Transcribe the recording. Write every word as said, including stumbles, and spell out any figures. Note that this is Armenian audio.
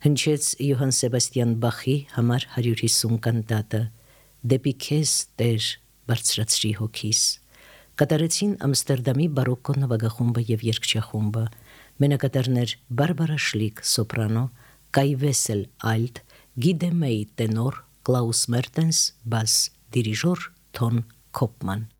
Հնչեց Յոհան Սեբաստիան Բախի համար հարյուր հիսուն կանտատը, դեպի քեզ Տեր բարձրացրի հոգիս։ Կատարեցին Ամստերդամի բարոկկո նվագախումբը եւ երգչախումբը, մենակատարներ Բարբարա Շլիկ սոպրանո, Կայ Վեսել ալտ, Գիդե Մեյ տենոր, Կլաուս Մերտենս բաս, դիրիժոր Թոն Քոպման։